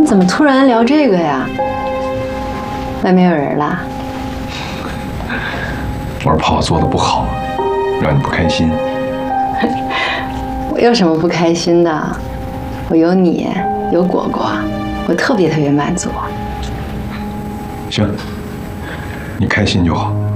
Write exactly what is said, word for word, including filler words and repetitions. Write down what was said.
怎么突然聊这个呀？外面有人啦？ 我是怕我做的不好，让你不开心。 我有什么不开心的？我有你，有果果，我特别特别满足。 行，你开心就好。